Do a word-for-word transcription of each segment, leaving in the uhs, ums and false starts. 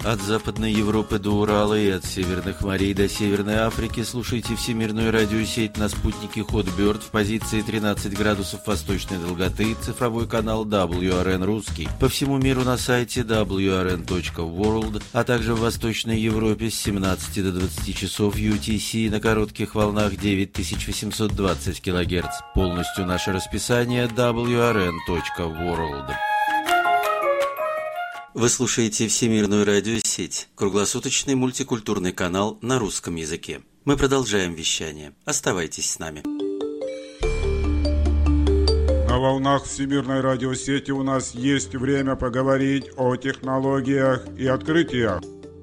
От Западной Европы до Урала и от Северных морей до Северной Африки слушайте всемирную радиосеть на спутнике Hotbird в позиции тринадцать градусов восточной долготы, цифровой канал дабл ю ар эн русский, по всему миру на сайте дабл ю ар эн точка ворлд, а также в Восточной Европе с семнадцати до двадцати часов ю ти си на коротких волнах девять тысяч восемьсот двадцать килогерц. Полностью наше расписание дабл ю ар эн точка ворлд. Вы слушаете Всемирную радиосеть, круглосуточный мультикультурный канал на русском языке. Мы продолжаем вещание. Оставайтесь с нами. На волнах Всемирной радиосети у нас есть время поговорить о технологиях и открытиях.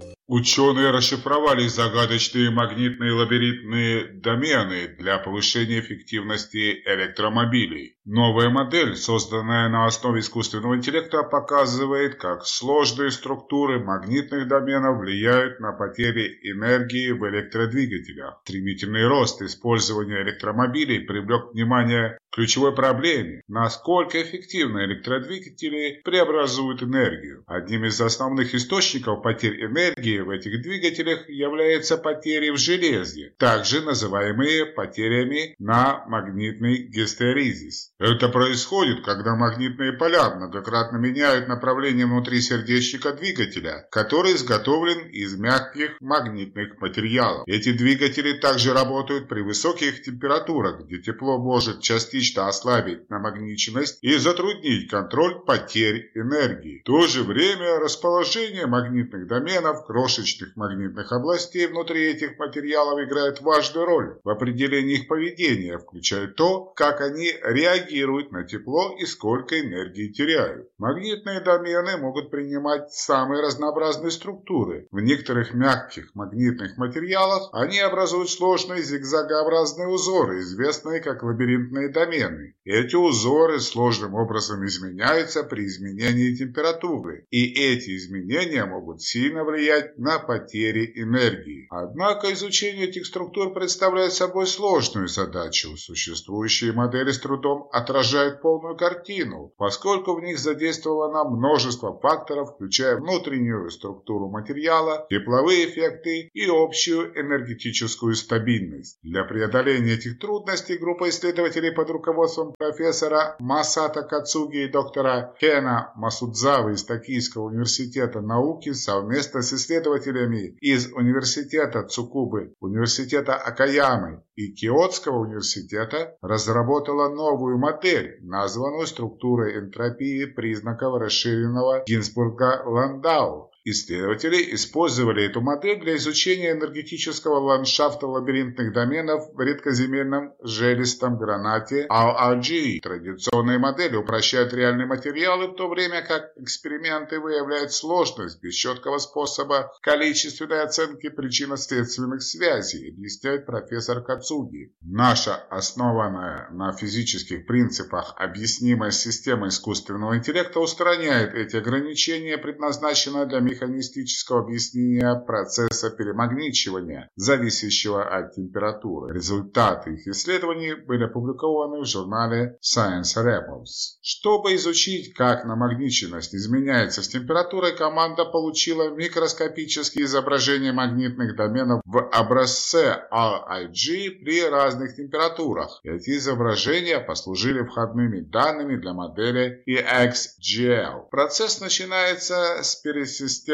Ученые расшифровали загадочные магнитные лабиринтные домены для повышения эффективности электромобилей. Новая модель, созданная на основе искусственного интеллекта, показывает, как сложные структуры магнитных доменов влияют на потери энергии в электродвигателях. Стремительный рост использования электромобилей привлек внимание к ключевой проблеме: насколько эффективно электродвигатели преобразуют энергию. Одним из основных источников потерь энергии в этих двигателях являются потери в железе, также называемые потерями на магнитный гистерезис. Это происходит, когда магнитные поля многократно меняют направление внутри сердечника двигателя, который изготовлен из мягких магнитных материалов. Эти двигатели также работают при высоких температурах, где тепло может частично ослабить намагниченность и затруднить контроль потерь энергии. В то же время расположение магнитных доменов, крошечных магнитных областей внутри этих материалов играет важную роль в определении их поведения, включая то, как они реагируют на тепло и сколько энергии теряют. Магнитные домены могут принимать самые разнообразные структуры. В некоторых мягких магнитных материалах они образуют сложные зигзагообразные узоры, известные как лабиринтные домены. Эти узоры сложным образом изменяются при изменении температуры, и эти изменения могут сильно влиять на потери энергии. Однако изучение этих структур представляет собой сложную задачу. Существующие модели с трудом отражают полную картину, поскольку в них задействовано множество факторов, включая внутреннюю структуру материала, тепловые эффекты и общую энергетическую стабильность. Для преодоления этих трудностей группа исследователей под руководством профессора Масато Кацуги и доктора Кена Масудзавы из Токийского университета науки совместно с исследователями из университета Цукубы, университета Акаямы и Киотского университета разработала новую модель, названную структурой энтропии признаков расширенного Гинзбурга-Ландау. Исследователи использовали эту модель для изучения энергетического ландшафта лабиринтных доменов в редкоземельном железистом гранате эл ар джи. Традиционные модели упрощают реальные материалы, в то время как эксперименты выявляют сложность без четкого способа количественной оценки причинно-следственных связей, объясняет профессор Кацуги. Наша, основанная на физических принципах объяснимая система искусственного интеллекта, устраняет эти ограничения, предназначенная для механистического объяснения процесса перемагничивания, зависящего от температуры. Результаты их исследований были опубликованы в журнале Science Reports. Чтобы изучить, как намагниченность изменяется с температурой, команда получила микроскопические изображения магнитных доменов в образце эл ай джи при разных температурах. Эти изображения послужили входными данными для модели и экс джи эл. Процесс начинается с пересистемной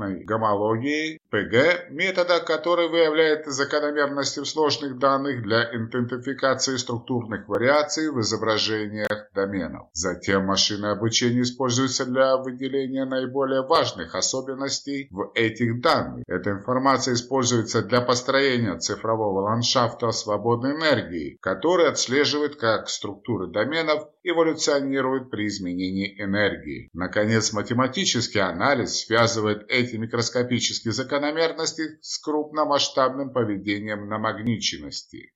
гомологии пэ гэ, метода, который выявляет закономерности в сложных данных для идентификации структурных вариаций в изображениях доменов. Затем машинное обучение используется для выделения наиболее важных особенностей в этих данных. Эта информация используется для построения цифрового ландшафта свободной энергии, который отслеживает, как структуры доменов эволюционируют при изменении энергии. Наконец, математический анализ связывает эти микроскопические закономерности с крупномасштабным поведением намагниченности.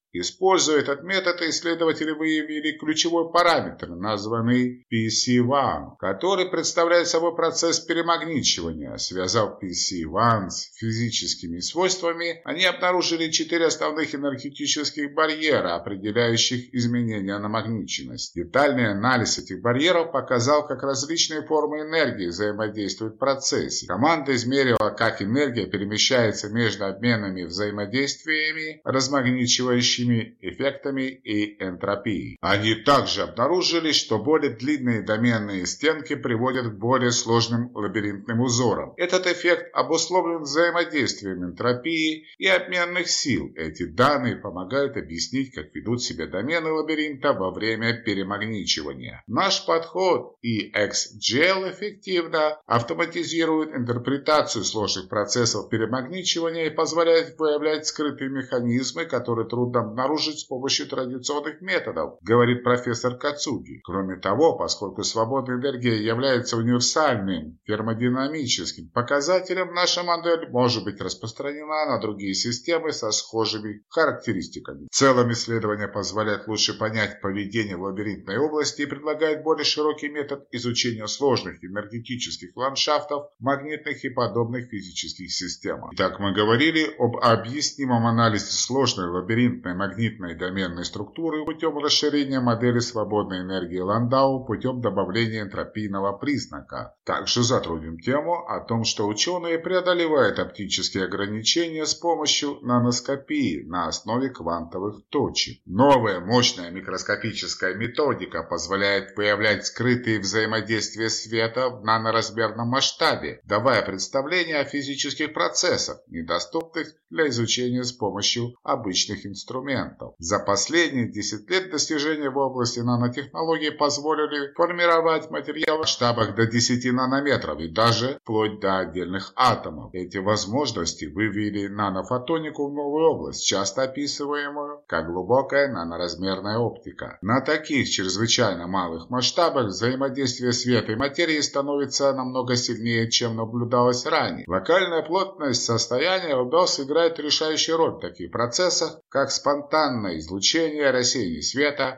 Используя этот метод, исследователи выявили ключевой параметр, названный пи си один, который представляет собой процесс перемагничивания. Связав пи си один с физическими свойствами, они обнаружили четыре основных энергетических барьера, определяющих изменения намагниченности. Детальный анализ этих барьеров показал, как различные формы энергии взаимодействуют в процессе. Команда измерила, как энергия перемещается между обменными взаимодействиями, размагничивающими эффектами и энтропией. Они также обнаружили, что более длинные доменные стенки приводят к более сложным лабиринтным узорам. Этот эффект обусловлен взаимодействием энтропии и обменных сил. Эти данные помогают объяснить, как ведут себя домены лабиринта во время перемагничивания. Наш подход и экс джи эл эффективно автоматизирует интерпретацию сложных процессов перемагничивания и позволяет выявлять скрытые механизмы, которые трудно обнаружить с помощью традиционных методов, говорит профессор Кацуги. Кроме того, поскольку свободная энергия является универсальным термодинамическим показателем, наша модель может быть распространена на другие системы со схожими характеристиками. В целом, исследование позволяет лучше понять поведение в лабиринтной области и предлагает более широкий метод изучения сложных энергетических ландшафтов, магнитных и подобных физических системах. Итак, мы говорили об объяснимом анализе сложной лабиринтной магнитной доменной структуры путем расширения модели свободной энергии Ландау путем добавления энтропийного признака. Также затронем тему о том, что ученые преодолевают оптические ограничения с помощью наноскопии на основе квантовых точек. Новая мощная микроскопическая методика позволяет выявлять скрытые взаимодействия света в наноразмерном масштабе, давая представление о физических процессах, недоступных для изучения с помощью обычных инструментов. За последние десять лет достижения в области нанотехнологий позволили формировать материал в масштабах до десяти нанометров и даже вплоть до отдельных атомов. Эти возможности вывели нанофотонику в новую область, часто описываемую как глубокая наноразмерная оптика. На таких чрезвычайно малых масштабах взаимодействие света и материи становится намного сильнее, чем наблюдалось ранее. Локальная плотность состояния ЛДОС играет решающую роль в таких процессах, как спонтанное излучение, рассеяние света,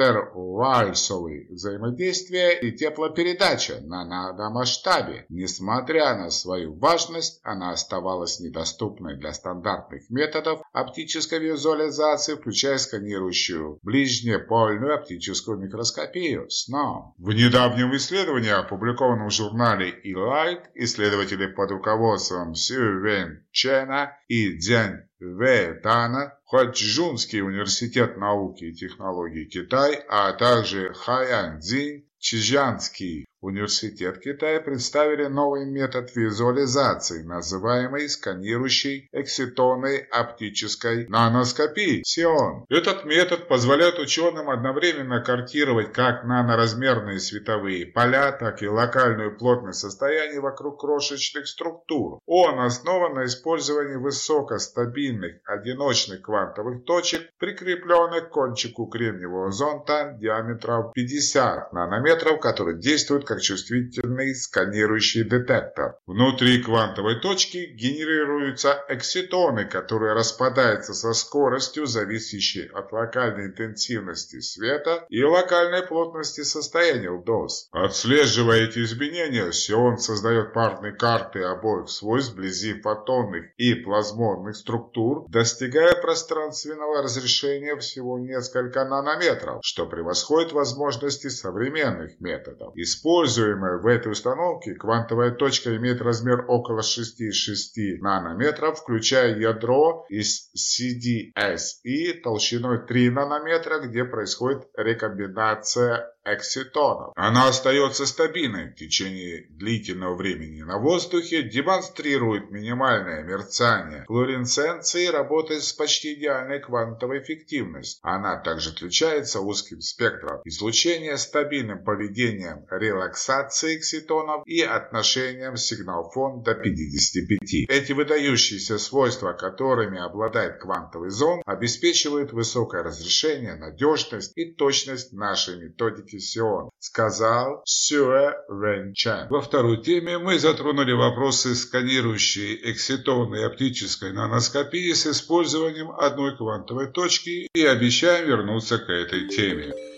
ван-дер-вальсовые взаимодействия и теплопередача на наномасштабе. Несмотря на свою важность, она оставалась недоступной для стандартных методов оптической визуализации, включая сканирующую ближнепольную оптическую микроскопию СНОМ. В недавнем исследовании, опубликованном в журнале E-Light, исследователи под руководством Сю Вэн Чена и Дзянь Вэй Тана, Хуачжунский университет науки и технологий Китай, а также Хайян Цзинь, Чжанский университет Китая представили новый метод визуализации, называемый сканирующей экситонной оптической наноскопией СИОН. Этот метод позволяет ученым одновременно картировать как наноразмерные световые поля, так и локальную плотность состояния вокруг крошечных структур. Он основан на использовании высокостабильных одиночных квантовых точек, прикрепленных к кончику кремниевого зонта диаметром пятьдесят нанометров, который действует как чувствительный сканирующий детектор. Внутри квантовой точки генерируются экситоны, которые распадаются со скоростью, зависящей от локальной интенсивности света и локальной плотности состояния ЛДОС. Отслеживая эти изменения, СИОН создает парные карты обоих свойств вблизи фотонных и плазмонных структур, достигая пространственного разрешения всего несколько нанометров, что превосходит возможности современных методов. Используемая в этой установке квантовая точка имеет размер около шесть целых шесть десятых нанометров, включая ядро из си ди эс и толщиной три нанометра, где происходит рекомбинация экситонов. Она остается стабильной в течение длительного времени на воздухе, демонстрирует минимальное мерцание флуоресценции и работает с почти идеальной квантовой эффективностью. Она также отличается узким спектром излучения, стабильным поведением релаксации экситонов и отношением сигнал-фон до пятидесяти пяти. Эти выдающиеся свойства, которыми обладает квантовый зонд, обеспечивают высокое разрешение, надежность и точность нашей методики репетицион, сказал Сюэ Вэньчан. Во второй теме мы затронули вопросы сканирующей экситонной оптической наноскопии с использованием одной квантовой точки и обещаем вернуться к этой теме.